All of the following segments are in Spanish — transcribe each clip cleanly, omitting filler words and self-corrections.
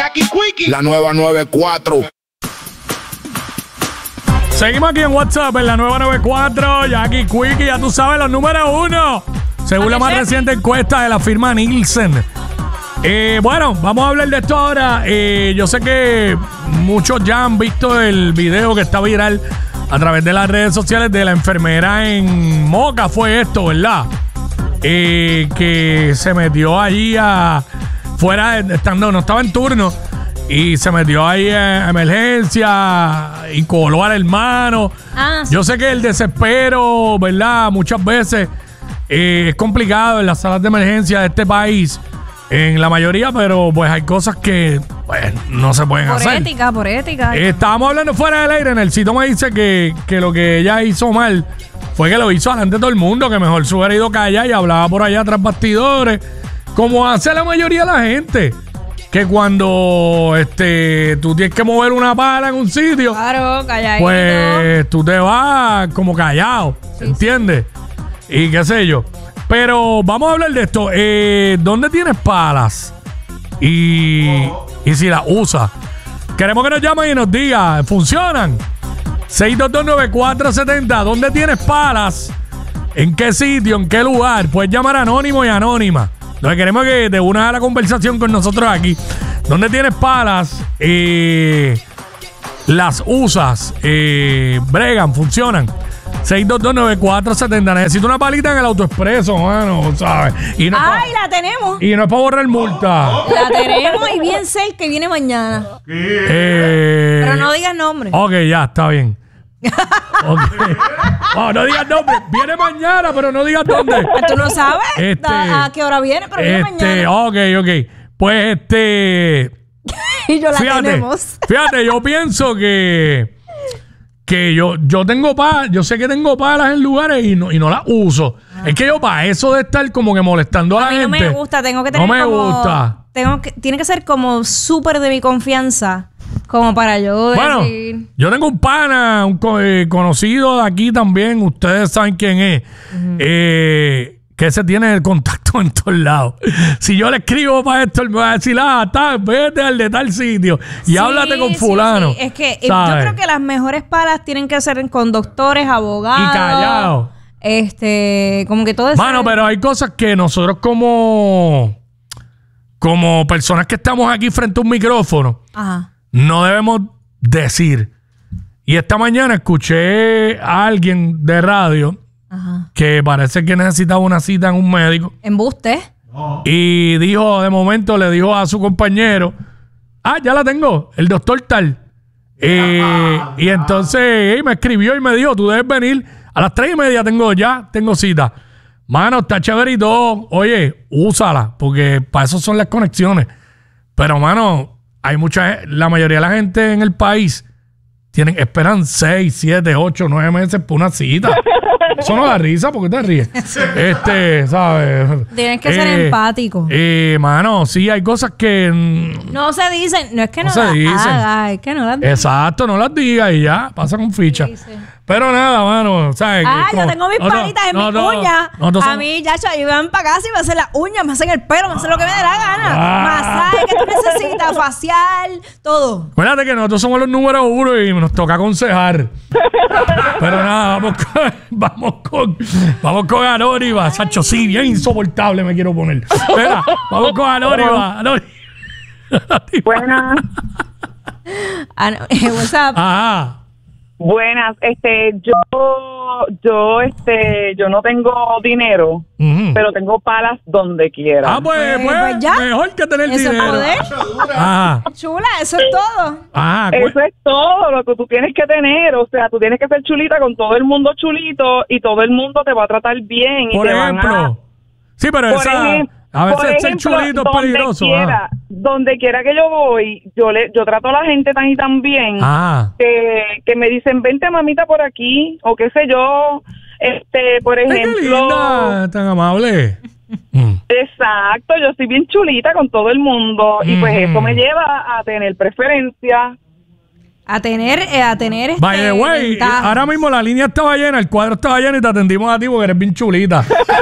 Jackie Quickie. La nueva 94. Seguimos aquí en WhatsApp en la nueva 94. Jackie Quickie, ya tú sabes, los números 1. Según la más reciente encuesta de la firma Nielsen. Bueno, vamos a hablar de esto ahora. Yo sé que muchos ya han visto el video que está viral a través de las redes sociales de la enfermera en Moca. Fue esto, ¿verdad? Que se metió allí fuera, no estaba en turno, y se metió ahí a emergencia y coló al hermano. Sí. Yo sé que el desespero, ¿verdad? Muchas veces es complicado en las salas de emergencia de este país. En la mayoría, pero pues hay cosas que pues, no se pueden hacer. Por ética. Estábamos hablando fuera del aire. En el sitio me dice que lo que ella hizo mal fue que lo hizo delante de todo el mundo, que mejor se hubiera ido callada y hablaba por allá tras bastidores, como hace la mayoría de la gente. Que cuando tú tienes que mover una pala en un sitio, claro, calladito, pues tú te vas como callado, sí, ¿entiendes? Sí. Y qué sé yo. Pero vamos a hablar de esto. ¿Dónde tienes palas? Y si las usas. Queremos que nos llamen y nos digan, ¿funcionan? 6229470. ¿Dónde tienes palas? ¿En qué sitio? ¿En qué lugar? Puedes llamar anónimo y anónima. Entonces queremos que te unas a la conversación con nosotros aquí. ¿Dónde tienes palas? Las usas. Bregan, funcionan. 6229470. Necesito una palita en el AutoExpreso, mano, ¿sabes? Y no la tenemos. Y no es para borrar multa. La tenemos y bien cerca, que viene mañana. Pero no digas nombre. Ok, ya, está bien. Okay. No digas nombre. Viene mañana, pero no digas dónde. Tú no sabes a qué hora viene, pero viene mañana. Ok. Pues y yo la tenemos. Fíjate, yo pienso que yo tengo palas, yo sé que tengo palas en lugares y no las uso. Es que yo para eso de estar como que molestando a la gente. No me gusta, tengo que tener tiene que ser como súper de mi confianza, como para yo decir. Yo tengo un pana, un conocido de aquí también, ustedes saben quién es, que ese tiene el contacto en todos lados. Si yo le escribo para esto, él me va a decir, vete al de tal sitio y háblate con fulano. Sí. Es que yo creo que las mejores palas tienen que ser con doctores, abogados. Y callados. Como que todo eso. Mano, pero hay cosas que nosotros como personas que estamos aquí frente a un micrófono, no debemos decir. Y esta mañana escuché a alguien de radio que parece que necesitaba una cita en un médico. ¿Embuste? Y de momento le dijo a su compañero, ya la tengo, el doctor tal. Y entonces me escribió y me dijo, tú debes venir a las 3:30, tengo cita. Mano, está chévere y todo. Oye, úsala, porque para eso son las conexiones. Pero, mano, la mayoría de la gente en el país esperan 6, 7, 8, 9 meses por una cita. Eso no da risa, ¿por qué te ríes? ¿Sabes? Tienes que ser empático. Mano, sí, hay cosas que no se dicen. No es que no se dicen. Es que no las digas. Exacto, no las digas y ya, pasa con ficha. Pero nada, mano, ¿sabes? Yo tengo mis palitas en mis uñas. A mí, ya, yo van para casa y me hacen las uñas, me hacen el pelo, me hacen lo que me dé la gana. Masaje que tú necesitas, facial, todo. Acuérdate que nosotros somos los números 1 y nos toca aconsejar. Pero nada, vamos con Anónima. Sacho, sí, bien insoportable me quiero poner. Espera, vamos con Anónima. Buenas. What's up? Ajá. Buenas, yo no tengo dinero, pero tengo palas donde quiera. Pues ya. Mejor que tener eso dinero. Eso es poder. Chula, eso es todo. Eso es todo lo que tú tienes que tener. O sea, tú tienes que ser chulita con todo el mundo chulito y todo el mundo te va a tratar bien. Por ejemplo. Sí, pero a veces ser chulito es peligroso. Donde quiera que yo voy, yo trato a la gente tan y tan bien que me dicen, vente mamita por aquí, o qué sé yo, por ejemplo. ¡Qué linda! Tan amable. Exacto, yo soy bien chulita con todo el mundo y pues eso me lleva a tener preferencia. A tener By the way, ventajas. ahora mismo la línea estaba llena, el cuadro estaba lleno y te atendimos a ti porque eres bien chulita.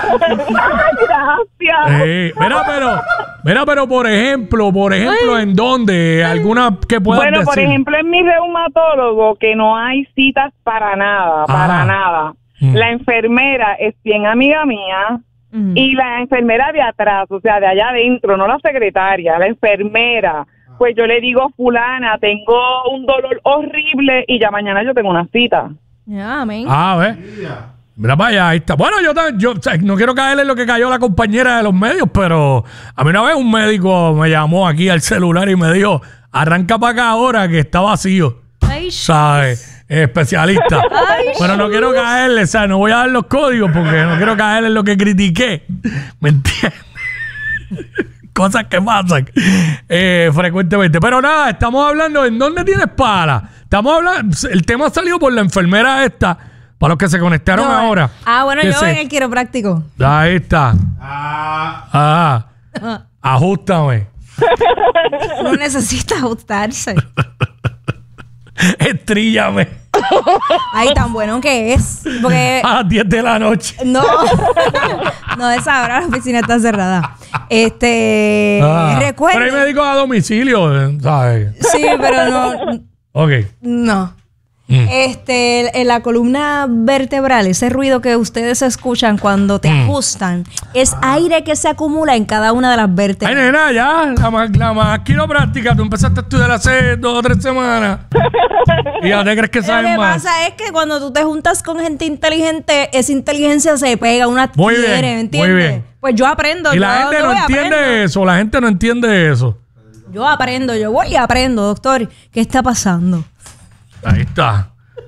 Gracias. Mira, pero por ejemplo, ¿en dónde? ¿Alguna que puedas decir? Por ejemplo, en mi reumatólogo, que no hay citas para nada. La enfermera es bien amiga mía y la enfermera de atrás, o sea, de allá adentro, no la secretaria, la enfermera. Pues yo le digo, fulana, tengo un dolor horrible y ya mañana yo tengo una cita. Amén. Ver. Mira para allá, ahí está. Bueno, yo o sea, no quiero caer en lo que cayó la compañera de los medios, pero a mí una vez un médico me llamó aquí al celular y me dijo, arranca para acá ahora que está vacío. Ay, ¿sabes? Especialista. Pero no quiero caerle, o sea, no voy a dar los códigos porque no quiero caer en lo que critiqué. ¿Me entiendes? Cosas que pasan frecuentemente. Pero nada, estamos hablando en dónde tienes pala. Estamos hablando, el tema ha salido por la enfermera esta, para los que se conectaron ahora. Bueno, yo en el quiropráctico. Ahí está. Ajústame. No necesita ajustarse. Estríllame. Ay, tan bueno que es. Porque a las 10 de la noche. No, esa hora la oficina está cerrada. Recuerda. Pero hay médicos a domicilio, ¿sabes? Sí, pero no. Ok. No. En la columna vertebral, ese ruido que ustedes escuchan cuando te ajustan, es aire que se acumula en cada una de las vértebras. Ay, nena, ya, la más quiropráctica, tú empezaste a estudiar hace 2 o 3 semanas. Y ya te crees que sabes más. Lo que pasa es que cuando tú te juntas con gente inteligente, esa inteligencia se pega, una adquiere, ¿me entiendes? Muy bien. Pues yo aprendo. Y la gente no entiende eso, la gente no entiende eso. Yo aprendo, yo voy y aprendo, doctor. ¿Qué está pasando? Ahí está.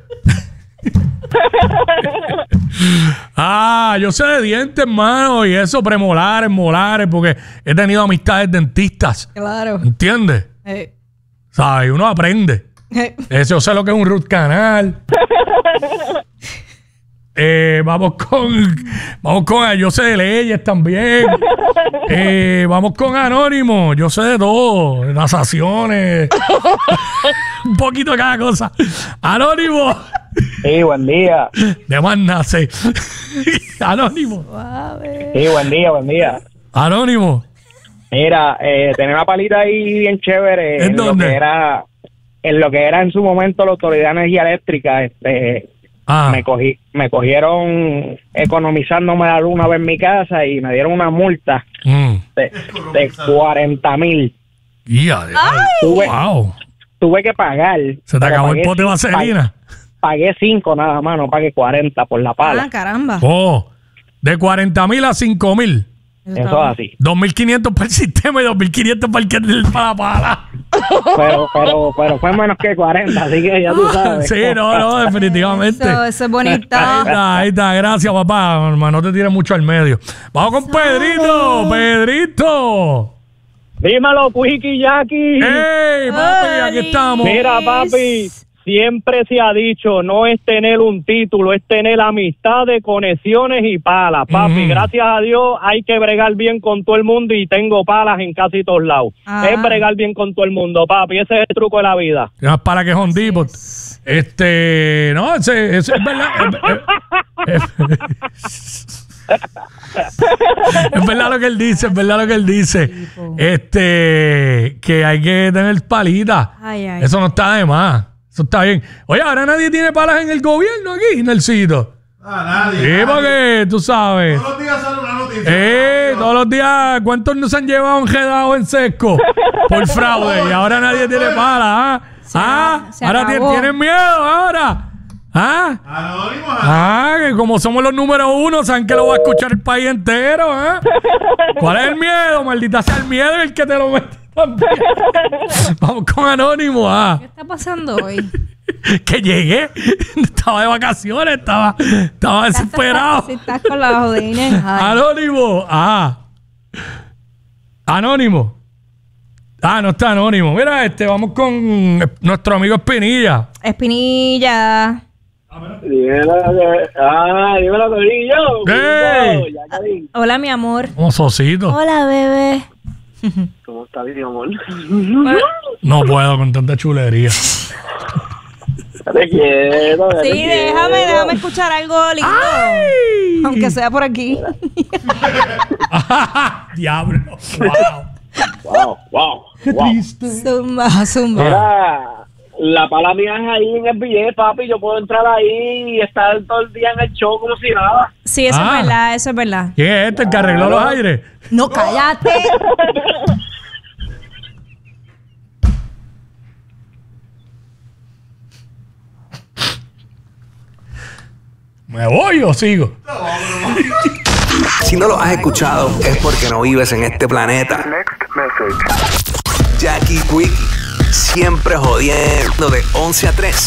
Yo sé de dientes, hermano, y eso, premolares, molares, porque he tenido amistades dentistas. Claro. ¿Entiendes? ¿Sabes? Uno aprende. Yo sé lo que es un root canal. Vamos con yo sé de leyes también. Vamos con Anónimo. Yo sé de todo, de nasaciones. Un poquito de cada cosa. Anónimo. Sí, buen día. De más nace. Anónimo. Sí, buen día. Anónimo. Mira, tenía una palita ahí bien chévere. ¿En dónde? En lo que era en su momento la Autoridad de Energía Eléctrica. Me cogieron economizándome la luz una vez en mi casa y me dieron una multa de 40,000. Wow. Tuve que pagar. Se te acabó el pote de vaselina. Pagué 5 nada más, no pagué 40 por la pala. Caramba. De 40,000 a 5,000. Eso es así. 2,500 para el sistema y 2,500 para la pala. Pero fue menos que 40, así que ya tú sabes. Sí, no, definitivamente. Eso es bonito. Ahí está, gracias, papá. Hermano, no te tires mucho al medio. Vamos con Pedrito. Dímelo, Quickie, Jackie. ¡Ey, papi! Aquí estamos. Mira, papi, siempre se ha dicho, no es tener un título, es tener amistades, conexiones y palas. Papi, gracias a Dios hay que bregar bien con todo el mundo y tengo palas en casi todos lados. Es bregar bien con todo el mundo, papi. Ese es el truco de la vida. Para que es Home Depot. No, ese es verdad. Es verdad lo que él dice, que hay que tener palitas. Eso no está de más. Eso está bien. Oye, ahora nadie tiene palas en el gobierno aquí, Nelsito. Nadie. Sí, porque tú sabes. Todos los días sale una noticia. Todos los días, ¿cuántos nos han llevado enredados en seco por fraude? Y ahora nadie tiene palas. Ahora tienen miedo ahora. Que como somos los número 1, saben que lo va a escuchar el país entero. ¿Cuál es el miedo? Maldita sea el miedo el que te lo mete también. Vamos con Anónimo. ¿Qué está pasando hoy? Que llegué, estaba de vacaciones, estaba desesperado. Si estás con la jodina. Anónimo. Anónimo. No está Anónimo. Mira, vamos con nuestro amigo Espinilla. Dímelo, Corillo. ¡Hey! Hola, mi amor. Como Sosito. Hola, bebé. ¿Cómo está, mi amor? No puedo con tanta chulería. Te quiero. Sí, déjame escuchar algo lindo. ¡Ay! Aunque sea por aquí. Diablo. Wow. Qué triste. Zumba. Mira, la pala mía es ahí en el billete, papi. Yo puedo entrar ahí y estar todo el día en el show como si nada. Sí, eso es verdad. ¿Quién es este, el que arregló los aires? No, cállate. ¿Me voy o sigo? Si no lo has escuchado, es porque no vives en este planeta. Jackie Quickie, siempre jodiendo de 11 a 3.